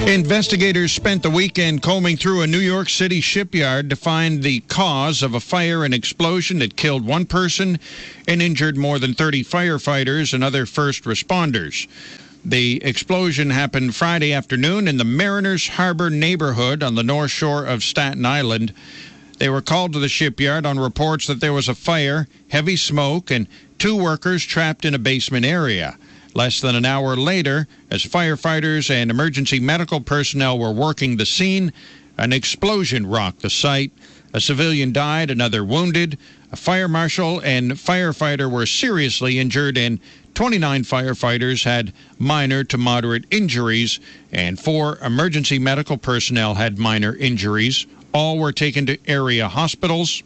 Investigators spent the weekend combing through a New York City shipyard to find the cause of a fire and explosion that killed one person and injured more than 30 firefighters and other first responders. The explosion happened Friday afternoon in the Mariners Harbor neighborhood on the North Shore of Staten Island. They were called to the shipyard on reports that there was a fire, heavy smoke, and 2 workers trapped in a basement area. Less than an hour later, as firefighters and emergency medical personnel were working the scene, an explosion rocked the site. A civilian died, another wounded. A fire marshal and firefighter were seriously injured, and 29 firefighters had minor to moderate injuries, and 4 emergency medical personnel had minor injuries. All were taken to area hospitals.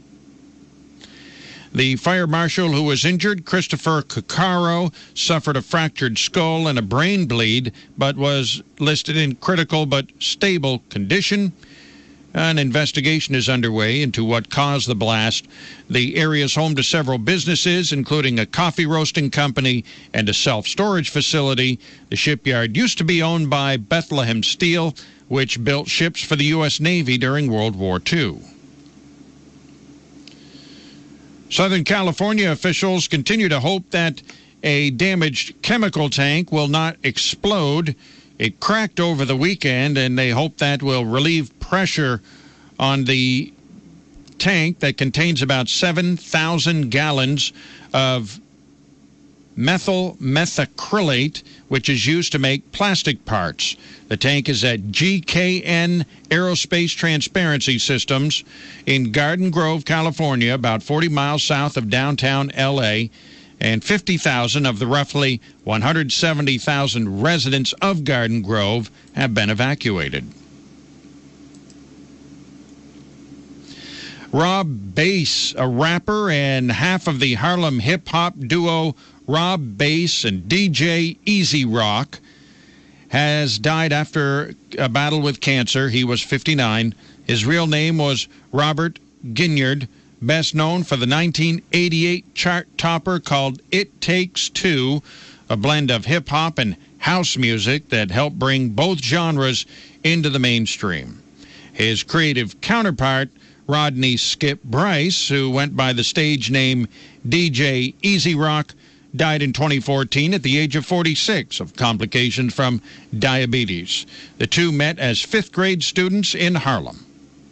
The fire marshal who was injured, Christopher Cuccaro, suffered a fractured skull and a brain bleed, but was listed in critical but stable condition. An investigation is underway into what caused the blast. The area is home to several businesses, including a coffee roasting company and a self-storage facility. The shipyard used to be owned by Bethlehem Steel, which built ships for the U.S. Navy during World War II. Southern California officials continue to hope that a damaged chemical tank will not explode. It cracked over the weekend, and they hope that will relieve pressure on the tank that contains about 7,000 gallons of methyl methacrylate, which is used to make plastic parts. The tank is at GKN Aerospace Transparency Systems in Garden Grove, California, about 40 miles south of downtown L.A., and 50,000 of the roughly 170,000 residents of Garden Grove have been evacuated. Rob Bass, a rapper and half of the Harlem hip-hop duo Rob Bass and DJ Easy Rock, has died after a battle with cancer. He was 59. His real name was Robert Ginyard, best known for the 1988 chart topper called It Takes Two, a blend of hip-hop and house music that helped bring both genres into the mainstream. His creative counterpart, Rodney Skip Bryce, who went by the stage name DJ Easy Rock, died in 2014 at the age of 46 of complications from diabetes. The two met as 5th grade students in Harlem.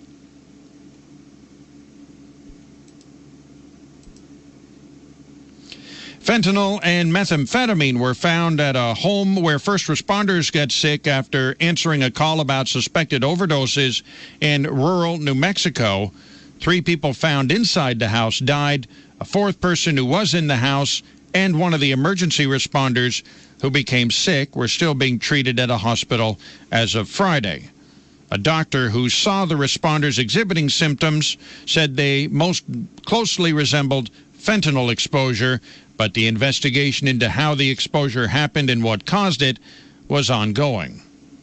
Fentanyl and methamphetamine were found at a home where first responders got sick after answering a call about suspected overdoses in rural New Mexico. 3 people found inside the house died. A 4th person who was in the house and one of the emergency responders who became sick were still being treated at a hospital as of Friday. A doctor who saw the responders exhibiting symptoms said they most closely resembled fentanyl exposure, but the investigation into how the exposure happened and what caused it was ongoing.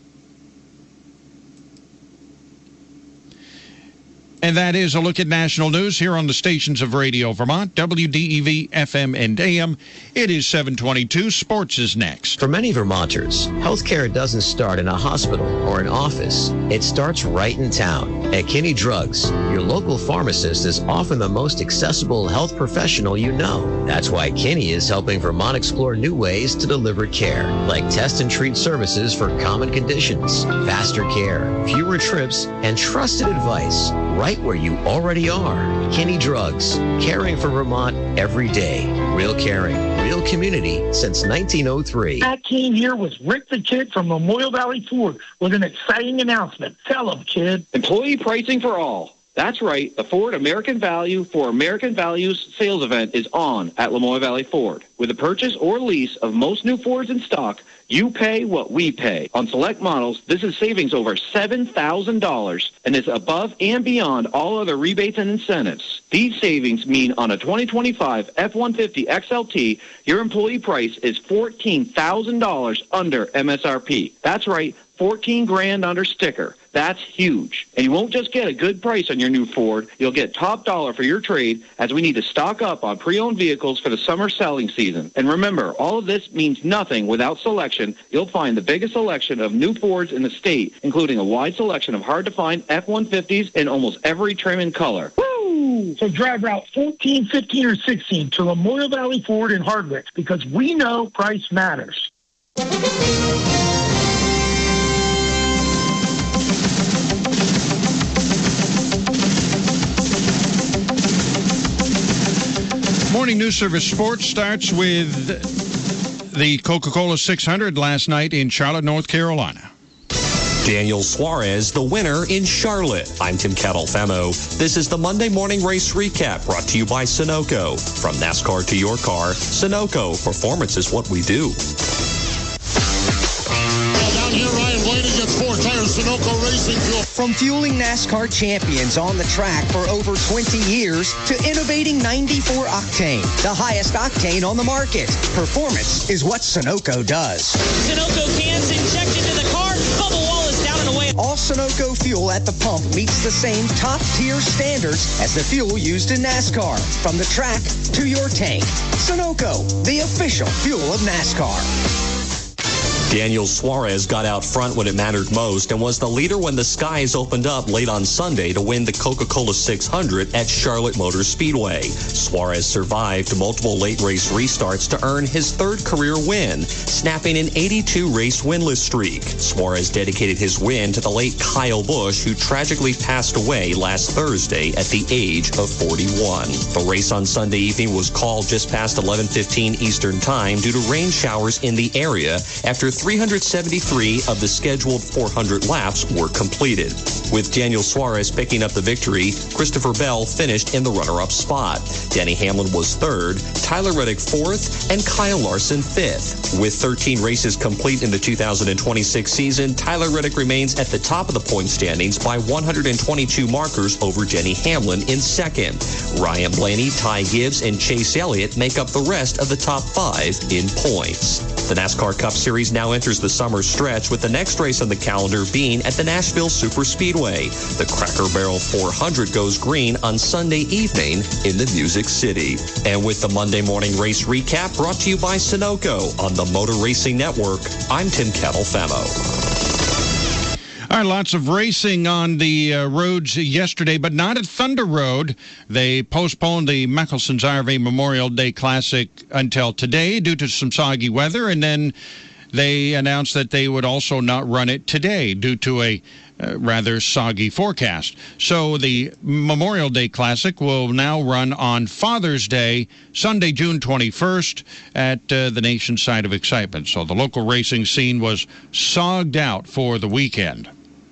And that is a look at national news here on the stations of Radio Vermont, WDEV, FM, and AM. It is 7:22. Sports is next. For many Vermonters, healthcare doesn't start in a hospital or an office. It starts right in town. At Kinney Drugs, your local pharmacist is often the most accessible health professional you know. That's why Kinney is helping Vermont explore new ways to deliver care, like test and treat services for common conditions, faster care, fewer trips, and trusted advice right where you already are. Kinney Drugs, caring for Vermont every day. Real caring, real community since 1903. Pat King here with Rick the Kid from Memorial Valley Ford with an exciting announcement. Tell him, kid. Employee pricing for all. That's right. The Ford American Value for American Values sales event is on at Lemoyle Valley Ford. With the purchase or lease of most new Fords in stock, you pay what we pay. On select models, this is savings over $7,000 and is above and beyond all other rebates and incentives. These savings mean on a 2025 F-150 XLT, your employee price is $14,000 under MSRP. That's right, $14 grand under sticker. That's huge. And you won't just get a good price on your new Ford. You'll get top dollar for your trade, as we need to stock up on pre-owned vehicles for the summer selling season. And remember, all of this means nothing without selection. You'll find the biggest selection of new Fords in the state, including a wide selection of hard-to-find F-150s in almost every trim and color. Woo! So drive Route 14, 15, or 16 to Memorial Valley Ford in Hardwick, because we know price matters. Morning News Service Sports starts with the Coca-Cola 600 last night in Charlotte, North Carolina. Daniel Suarez, the winner in Charlotte. I'm Tim Catalfemo. This is the Monday Morning Race Recap, brought to you by Sunoco. From NASCAR to your car, Sunoco. Performance is what we do. Down here, Ryan Blaney gets 4 tires, Sunoco Racing Fuel. From fueling NASCAR champions on the track for over 20 years to innovating 94 Octane, the highest octane on the market. Performance is what Sunoco does. Sunoco cans injected to the car, bubble wall is down and away. All Sunoco fuel at the pump meets the same top-tier standards as the fuel used in NASCAR. From the track to your tank. Sunoco, the official fuel of NASCAR. Daniel Suarez got out front when it mattered most and was the leader when the skies opened up late on Sunday to win the Coca-Cola 600 at Charlotte Motor Speedway. Suarez survived multiple late race restarts to earn his 3rd career win, snapping an 82-race winless streak. Suarez dedicated his win to the late Kyle Busch, who tragically passed away last Thursday at the age of 41. The race on Sunday evening was called just past 11:15 Eastern Time due to rain showers in the area after 373 of the scheduled 400 laps were completed. With Daniel Suarez picking up the victory, Christopher Bell finished in the runner-up spot. Denny Hamlin was 3rd, Tyler Reddick 4th, and Kyle Larson 5th. With 13 races complete in the 2026 season, Tyler Reddick remains at the top of the point standings by 122 markers over Denny Hamlin in 2nd. Ryan Blaney, Ty Gibbs, and Chase Elliott make up the rest of the top 5 in points. The NASCAR Cup Series now enters the summer stretch, with the next race on the calendar being at the Nashville Superspeedway. The Cracker Barrel 400 goes green on Sunday evening in the Music City. And with the Monday Morning Race Recap brought to you by Sunoco on the Motor Racing Network, I'm Tim Catalfemo. All right, lots of racing on the roads yesterday, but not at Thunder Road. They postponed the Mickelson RV Memorial Day Classic until today due to some soggy weather, and then they announced that they would also not run it today due to a rather soggy forecast. So the Memorial Day Classic will now run on Father's Day, Sunday, June 21st, at the Nation's Side of Excitement. So the local racing scene was sogged out for the weekend.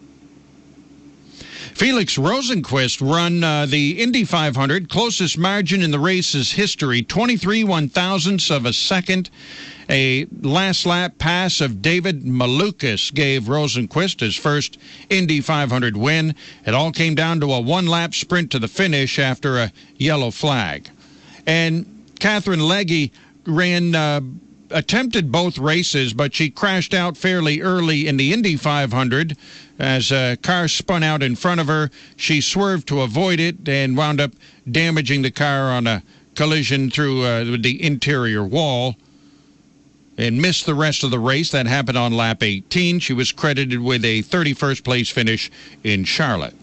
Felix Rosenqvist run the Indy 500, closest margin in the race's history, 23 one-thousandths of a second. A last lap pass of David Malukas gave Rosenqvist his first Indy 500 win. It all came down to a one-lap sprint to the finish after a yellow flag. And Catherine Legge attempted both races, but she crashed out fairly early in the Indy 500 as a car spun out in front of her. She swerved to avoid it and wound up damaging the car on a collision through the interior wall and missed the rest of the race. That happened on lap 18. She was credited with a 31st place finish in Charlotte.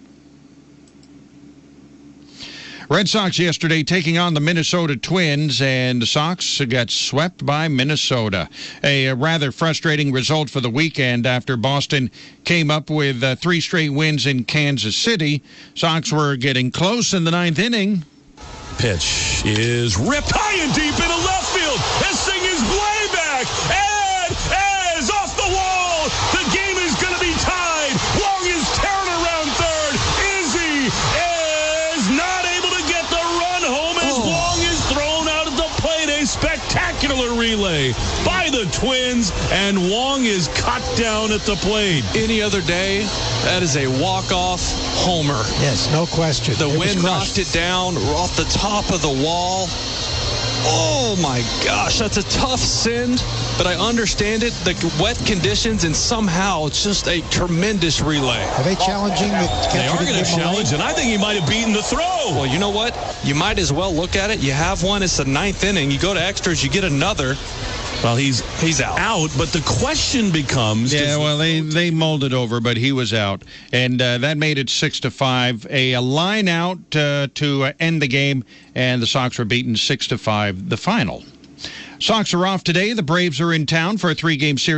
Red Sox yesterday taking on the Minnesota Twins, and the Sox got swept by Minnesota. A rather frustrating result for the weekend after Boston came up with 3 straight wins in Kansas City. Sox were getting close in the 9th inning. Pitch is ripped high and deep into left field. This thing is way back. And is off the wall. The game is going to be tied. Wong is tearing around third. Izzy is not able to get the run home as Wong is thrown out at the plate. A spectacular relay by the Twins, and Wong is cut down at the plate. Any other day, that is a walk-off homer. Yes, no question. The wind knocked it down off the top of the wall. Oh, my gosh. That's a tough send, but I understand it. The wet conditions, and somehow it's just a tremendous relay. Are they challenging the catcher? They are going to challenge, and I think he might have beaten the throw. Well, you know what? You might as well look at it. You have one. It's the 9th inning. You go to extras, you get another. Well, he's out, but the question becomes... Yeah, well, they mulled it over, but he was out. And that made it 6-5. A line out to end the game, and the Sox were beaten 6-5, the final. Sox are off today. The Braves are in town for a 3-game series.